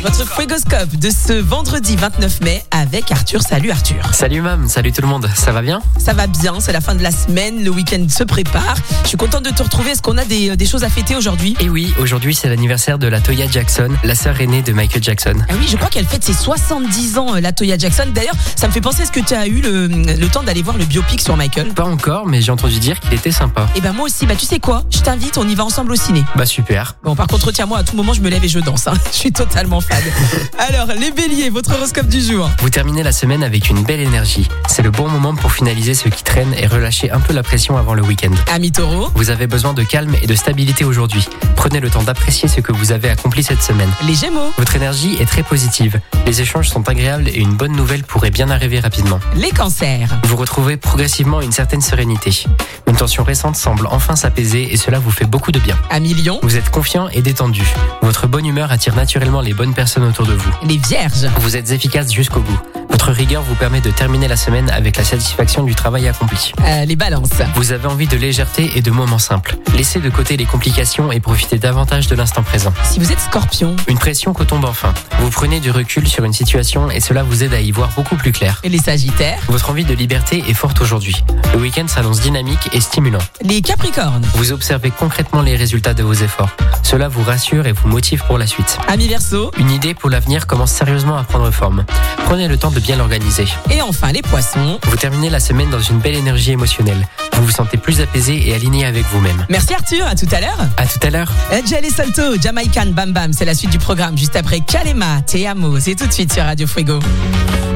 Votre Fuegoscope de ce vendredi 29 mai avec Arthur. Salut Arthur. Salut Mam, salut tout le monde, ça va bien? Ça va bien, c'est la fin de la semaine, le week-end se prépare. Je suis contente de te retrouver. Est-ce qu'on a des choses à fêter aujourd'hui? Et oui, aujourd'hui c'est l'anniversaire de la Toya Jackson, la sœur aînée de Michael Jackson. Ah oui, je crois qu'elle fête ses 70 ans, la Toya Jackson. D'ailleurs, ça me fait penser, est-ce que tu as eu le temps d'aller voir le biopic sur Michael? Pas encore, mais j'ai entendu dire qu'il était sympa. Et ben moi aussi, tu sais quoi? Je t'invite, on y va ensemble au ciné. Bah super. Bon, par contre, tiens-moi, à tout moment, je me lève et je danse. Je suis totalement fan. Alors, les béliers, votre horoscope du jour. Vous terminez la semaine avec une belle énergie. C'est le bon moment pour finaliser ce qui traîne et relâcher un peu la pression avant le week-end. Amis taureaux. Vous avez besoin de calme et de stabilité aujourd'hui. Prenez le temps d'apprécier ce que vous avez accompli cette semaine. Les gémeaux. Votre énergie est très positive. Les échanges sont agréables et une bonne nouvelle pourrait bien arriver rapidement. Les cancers. Vous retrouvez progressivement une certaine sérénité. Une tension récente semble enfin s'apaiser et cela vous fait beaucoup de bien. Amis lions. Vous êtes confiant et détendu. Votre bonne humeur attire naturellement les bonnes personnes autour de vous. Les vierges. Vous êtes efficace jusqu'au bout. Votre rigueur vous permet de terminer la semaine avec la satisfaction du travail accompli. Les balances. Vous avez envie de légèreté et de moments simples. Laissez de côté les complications et profitez davantage de l'instant présent. Si vous êtes scorpion. Une pression retombe enfin. Vous prenez du recul sur une situation et cela vous aide à y voir beaucoup plus clair. Et les sagittaires. Votre envie de liberté est forte aujourd'hui. Le week-end s'annonce dynamique et stimulant. Les capricornes. Vous observez concrètement les résultats de vos efforts. Cela vous rassure et vous motive pour la suite. Amis verseaux. Une idée pour l'avenir commence sérieusement à prendre forme. Prenez le temps de bien l'organiser. Et enfin les poissons. Vous terminez la semaine dans une belle énergie émotionnelle. Vous vous sentez plus apaisé et aligné avec vous-même. Merci Arthur, à tout à l'heure. À tout à l'heure. Jelly Salto, Jamaican Bam Bam, c'est la suite du programme. Juste après Kalema, Te Amo, c'est tout de suite sur Radio Fuego.